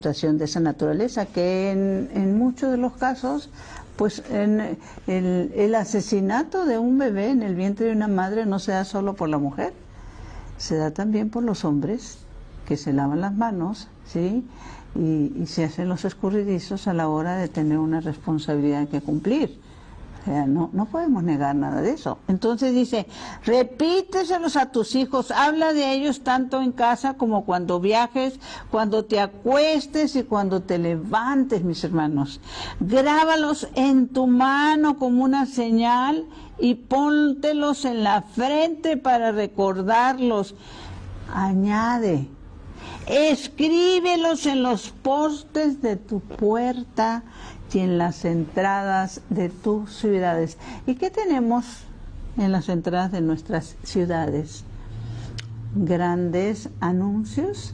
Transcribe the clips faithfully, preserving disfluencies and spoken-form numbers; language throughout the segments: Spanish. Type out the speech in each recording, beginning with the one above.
situación de esa naturaleza, que en, en muchos de los casos, pues en el, el asesinato de un bebé en el vientre de una madre no se da solo por la mujer, se da también por los hombres que se lavan las manos, ¿sí? Y, y se hacen los escurridizos a la hora de tener una responsabilidad que cumplir. O sea, no, no podemos negar nada de eso. Entonces dice, repíteselos a tus hijos, habla de ellos tanto en casa como cuando viajes, cuando te acuestes y cuando te levantes, mis hermanos. Grábalos en tu mano como una señal y póntelos en la frente para recordarlos. Añade, escríbelos en los postes de tu puerta y en las entradas de tus ciudades. ¿Y qué tenemos en las entradas de nuestras ciudades? Grandes anuncios,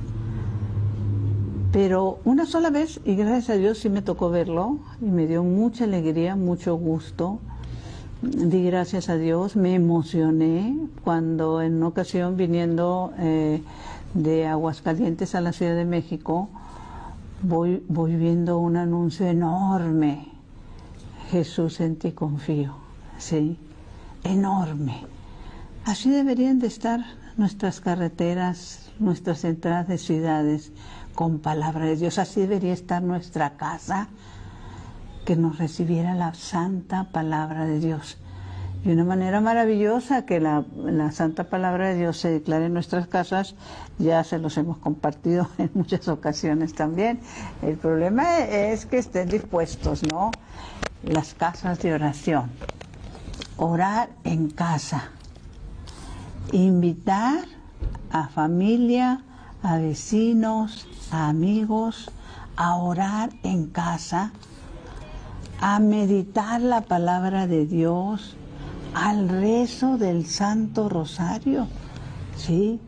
pero una sola vez, y gracias a Dios sí me tocó verlo, y me dio mucha alegría, mucho gusto. Di gracias a Dios, me emocioné cuando en una ocasión viniendo eh, de Aguascalientes a la Ciudad de México, Voy, voy viendo un anuncio enorme. Jesús, en ti confío. Sí, enorme. Así deberían de estar nuestras carreteras, nuestras entradas de ciudades, con palabra de Dios. Así debería estar nuestra casa, que nos recibiera la santa palabra de Dios. Y una manera maravillosa que la, la santa palabra de Dios se declare en nuestras casas, ya se los hemos compartido en muchas ocasiones también. El problema es que estén dispuestos, ¿no? Las casas de oración, orar en casa, invitar a familia, a vecinos, a amigos, a orar en casa, a meditar la palabra de Dios, al rezo del Santo Rosario, ¿sí?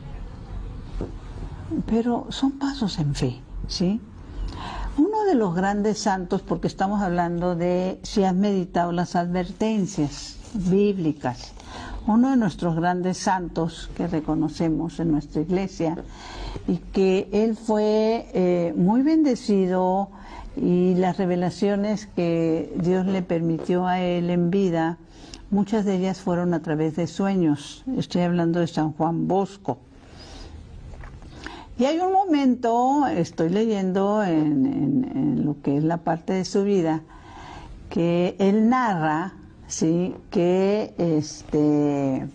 Pero son pasos en fe, ¿sí? Uno de los grandes santos, porque estamos hablando de si has meditado las advertencias bíblicas, uno de nuestros grandes santos que reconocemos en nuestra iglesia, y que él fue eh, muy bendecido, y las revelaciones que Dios le permitió a él en vida, muchas de ellas fueron a través de sueños. Estoy hablando de San Juan Bosco. Y hay un momento, estoy leyendo en, en, en lo que es la parte de su vida, que él narra, sí, que este,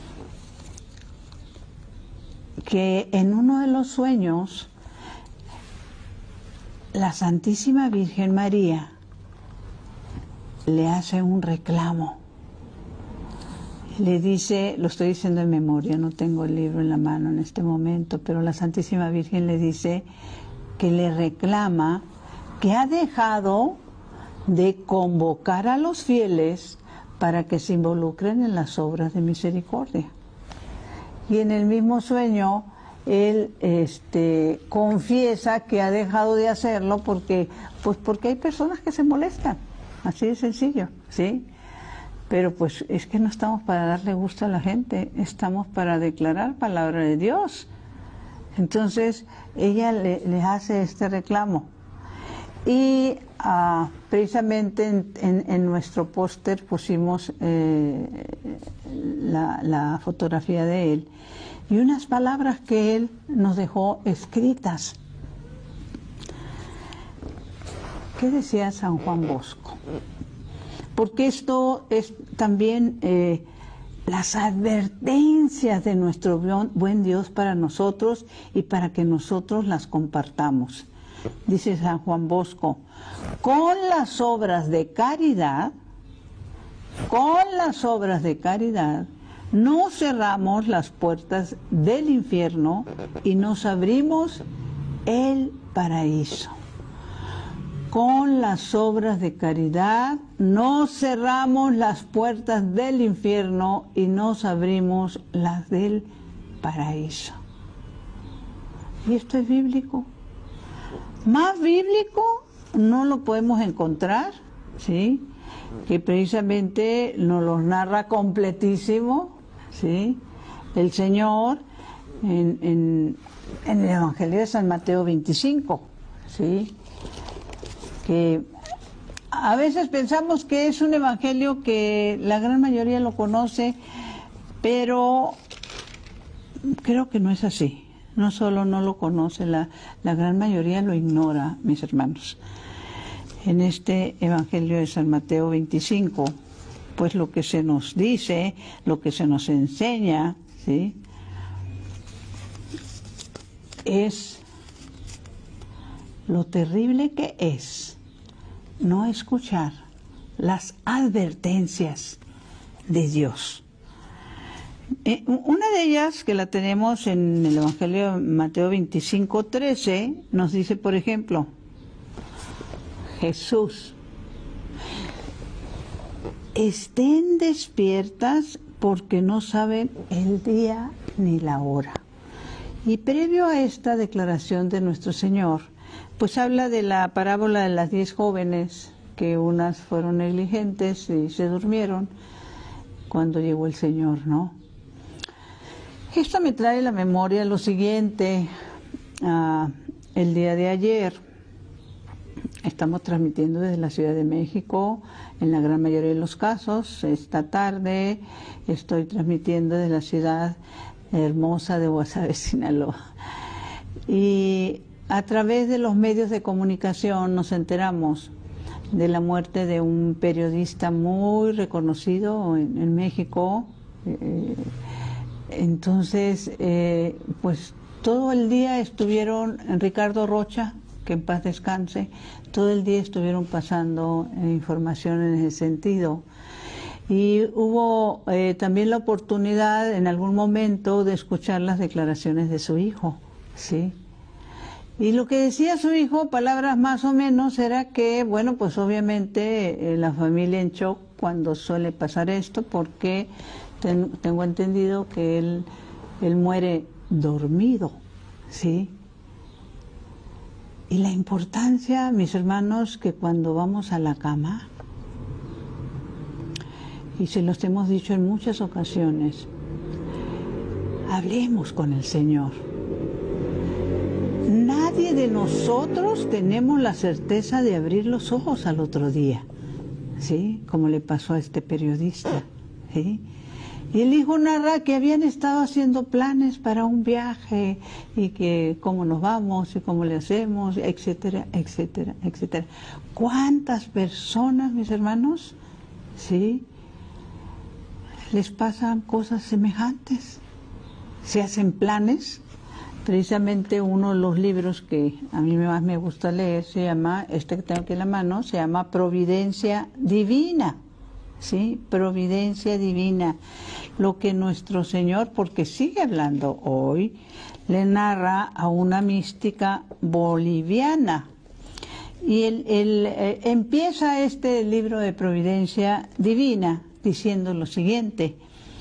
que en uno de los sueños la Santísima Virgen María le hace un reclamo. Le dice, lo estoy diciendo en memoria, no tengo el libro en la mano en este momento, pero la Santísima Virgen le dice que le reclama que ha dejado de convocar a los fieles para que se involucren en las obras de misericordia. Y en el mismo sueño, él este, confiesa que ha dejado de hacerlo porque, pues porque hay personas que se molestan, así de sencillo, ¿sí? Pero pues es que no estamos para darle gusto a la gente, estamos para declarar palabra de Dios. Entonces ella le, le hace este reclamo. Y uh, precisamente en, en, en nuestro póster pusimos eh, la, la fotografía de él y unas palabras que él nos dejó escritas. ¿Qué decía San Juan Bosco? Porque esto es también eh, las advertencias de nuestro buen Dios para nosotros y para que nosotros las compartamos. Dice San Juan Bosco, con las obras de caridad, con las obras de caridad, no cerramos las puertas del infierno y nos abrimos el paraíso. Con las obras de caridad no cerramos las puertas del infierno y nos abrimos las del paraíso. Y esto es bíblico. Más bíblico no lo podemos encontrar, ¿sí? Que precisamente nos lo narra completísimo, ¿sí? El Señor en, en en el Evangelio de San Mateo veinticinco, ¿sí? Que a veces pensamos que es un evangelio que la gran mayoría lo conoce, pero creo que no es así. No solo no lo conoce, la, la gran mayoría lo ignora, mis hermanos. En este evangelio de San Mateo veinticinco, pues lo que se nos dice, lo que se nos enseña, ¿sí?, es lo terrible que es no escuchar las advertencias de Dios. Eh, una de ellas, que la tenemos en el Evangelio de Mateo veinticinco, trece, nos dice, por ejemplo, Jesús: estén despiertas porque no saben el día ni la hora. Y previo a esta declaración de nuestro Señor, pues habla de la parábola de las diez jóvenes, que unas fueron negligentes y se durmieron cuando llegó el Señor, ¿no? Esto me trae a la memoria lo siguiente. Uh, el día de ayer estamos transmitiendo desde la Ciudad de México, en la gran mayoría de los casos. Esta tarde estoy transmitiendo desde la ciudad hermosa de Guasave, Sinaloa. Y a través de los medios de comunicación nos enteramos de la muerte de un periodista muy reconocido en, en México. Eh, entonces, eh, pues todo el día estuvieron, Ricardo Rocha, que en paz descanse, todo el día estuvieron pasando eh, información en ese sentido. Y hubo eh, también la oportunidad en algún momento de escuchar las declaraciones de su hijo, ¿sí? Y lo que decía su hijo, palabras más o menos, era que, bueno, pues obviamente eh, la familia en shock cuando suele pasar esto, porque ten, tengo entendido que él, él muere dormido, ¿sí? Y la importancia, mis hermanos, que cuando vamos a la cama, y se los hemos dicho en muchas ocasiones, hablemos con el Señor. Nadie de nosotros tenemos la certeza de abrir los ojos al otro día, ¿sí? Como le pasó a este periodista, ¿sí? Y el hijo narra que habían estado haciendo planes para un viaje y que cómo nos vamos y cómo le hacemos, etcétera, etcétera, etcétera. ¿Cuántas personas, mis hermanos, sí, les pasan cosas semejantes? Se hacen planes. Precisamente uno de los libros que a mí más me gusta leer se llama, este que tengo aquí en la mano, se llama Providencia Divina, ¿sí? Providencia Divina. Lo que nuestro Señor, porque sigue hablando hoy, le narra a una mística boliviana. Y él, él eh, empieza este libro de Providencia Divina diciendo lo siguiente: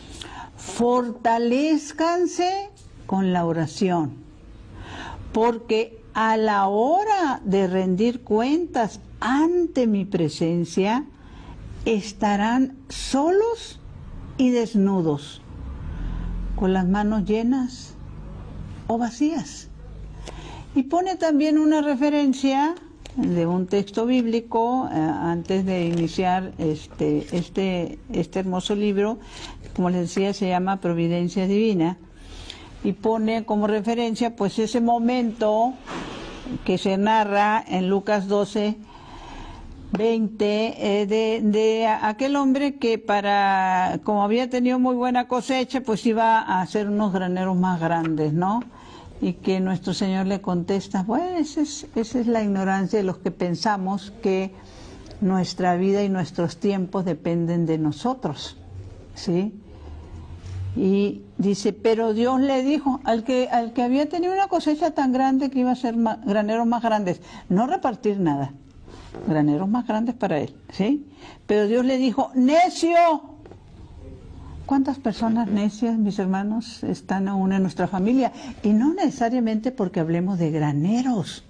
fortalezcanse con la oración, porque a la hora de rendir cuentas ante mi presencia, estarán solos y desnudos, con las manos llenas o vacías. Y pone también una referencia de un texto bíblico eh, antes de iniciar este, este, este hermoso libro, como les decía, se llama Providencia Divina, y pone como referencia pues ese momento que se narra en Lucas doce, veinte, eh, de, de aquel hombre que para, como había tenido muy buena cosecha, pues iba a hacer unos graneros más grandes, ¿no? Y que nuestro Señor le contesta, bueno, esa es, esa es la ignorancia de los que pensamos que nuestra vida y nuestros tiempos dependen de nosotros, ¿sí? Y dice, pero Dios le dijo al que, al que había tenido una cosecha tan grande que iba a hacer más, graneros más grandes, no repartir nada, graneros más grandes para él, ¿sí? Pero Dios le dijo, necio. ¿Cuántas personas necias, mis hermanos, están aún en nuestra familia? Y no necesariamente porque hablemos de graneros,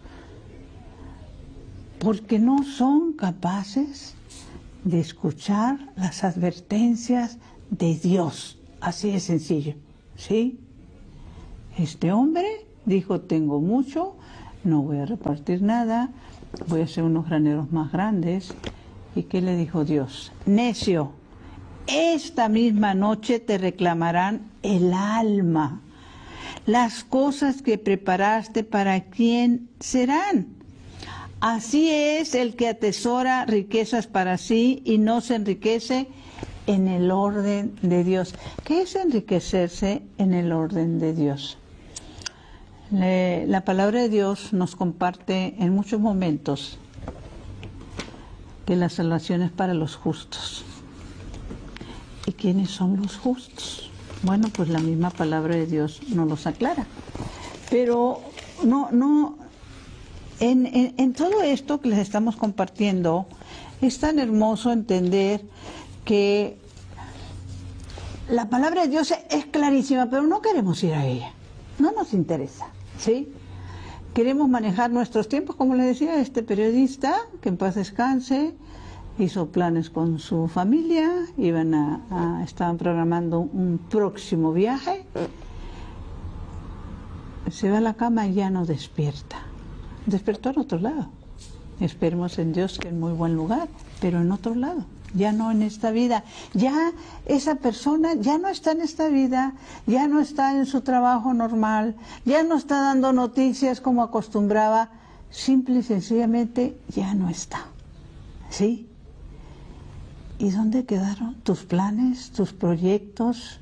porque no son capaces de escuchar las advertencias de Dios. Así de sencillo, ¿sí? Este hombre Dijo, tengo mucho, no voy a repartir nada, voy a hacer unos graneros más grandes. ¿Y qué le dijo Dios? Necio, esta misma noche te reclamarán el alma. Las cosas que preparaste, ¿para quién serán? Así es el que atesora riquezas para sí y no se enriquece en el orden de Dios. ¿Qué es enriquecerse en el orden de Dios? Le, la palabra de Dios nos comparte en muchos momentos que la salvación es para los justos. ¿Y quiénes son los justos? Bueno, pues la misma palabra de Dios nos los aclara. Pero no, no, en, en, en todo esto que les estamos compartiendo, es tan hermoso entender que la palabra de Dios es clarísima, pero no queremos ir a ella, no nos interesa, ¿sí? Queremos manejar nuestros tiempos, como le decía este periodista, que en paz descanse, hizo planes con su familia, iban a, a estaban programando un próximo viaje, se va a la cama y ya no despierta, despertó en otro lado. Esperemos en Dios que en muy buen lugar, pero en otro lado, ya no en esta vida. Ya esa persona ya no está en esta vida, ya no está en su trabajo normal, ya no está dando noticias como acostumbraba, simple y sencillamente ya no está. ¿Sí? ¿Y dónde quedaron tus planes, tus proyectos?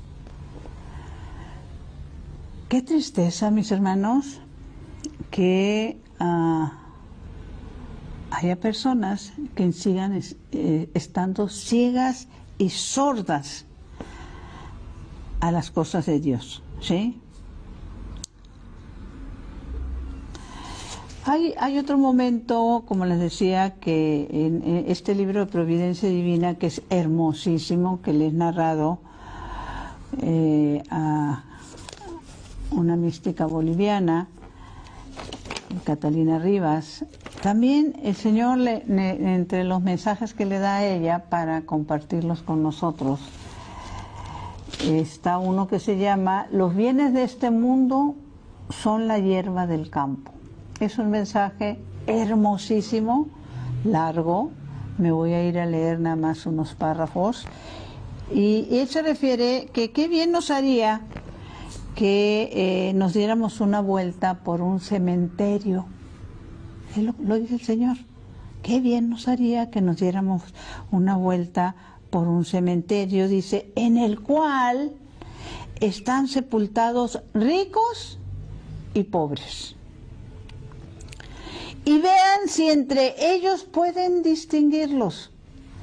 Qué tristeza, mis hermanos, que uh, haya personas que sigan es, eh, estando ciegas y sordas a las cosas de Dios, ¿sí? Hay, hay otro momento, como les decía, que en, en este libro de Providencia Divina, que es hermosísimo, que les he narrado eh, a una mística boliviana, Catalina Rivas. También el Señor, le, le, entre los mensajes que le da a ella para compartirlos con nosotros, está uno que se llama Los bienes de este mundo son la hierba del campo. Es un mensaje hermosísimo, largo, me voy a ir a leer nada más unos párrafos, y él se refiere que qué bien nos haría que eh, nos diéramos una vuelta por un cementerio. Lo, lo dice el Señor, qué bien nos haría que nos diéramos una vuelta por un cementerio, dice, en el cual están sepultados ricos y pobres. Y vean si entre ellos pueden distinguirlos.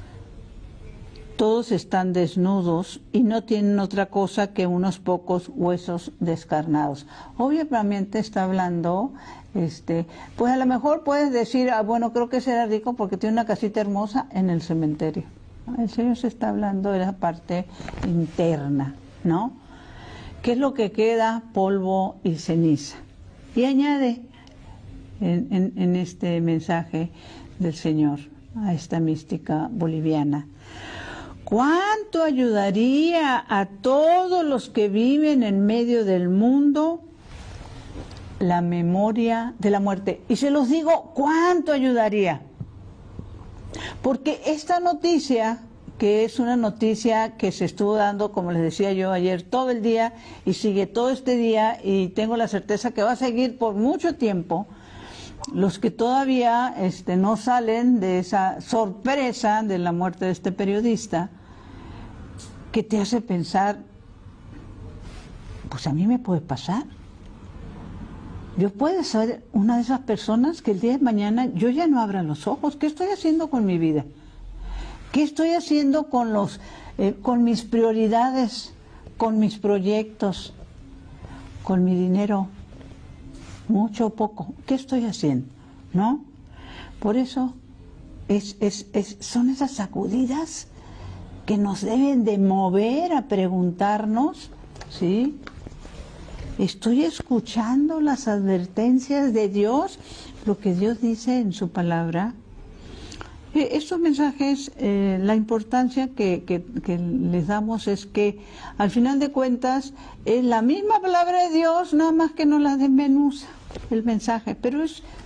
Todos están desnudos y no tienen otra cosa que unos pocos huesos descarnados. Obviamente está hablando, este, pues a lo mejor puedes decir, ah, bueno, creo que será rico porque tiene una casita hermosa en el cementerio. El Señor se está hablando de la parte interna, ¿no? ¿Qué es lo que queda? Polvo y ceniza. Y añade en, en, en este mensaje del Señor a esta mística boliviana: ¿cuánto ayudaría a todos los que viven en medio del mundo la memoria de la muerte? Y se los digo, ¿cuánto ayudaría? Porque esta noticia, que es una noticia que se estuvo dando, como les decía yo ayer, todo el día y sigue todo este día, y tengo la certeza que va a seguir por mucho tiempo, los que todavía este, no salen de esa sorpresa de la muerte de este periodista, que te hace pensar, pues a mí me puede pasar. Yo puedo ser una de esas personas que el día de mañana yo ya no abra los ojos. ¿Qué estoy haciendo con mi vida? ¿Qué estoy haciendo con los, eh, con mis prioridades, con mis proyectos, con mi dinero? Mucho o poco. ¿Qué estoy haciendo? ¿No? Por eso es, es, es, son esas sacudidas que nos deben de mover a preguntarnos, ¿sí? ¿Estoy escuchando las advertencias de Dios? Lo que Dios dice en su palabra. Eh, Estos mensajes, eh, la importancia que, que, que les damos es que al final de cuentas es la misma palabra de Dios, nada más que no la desmenuza el mensaje, pero es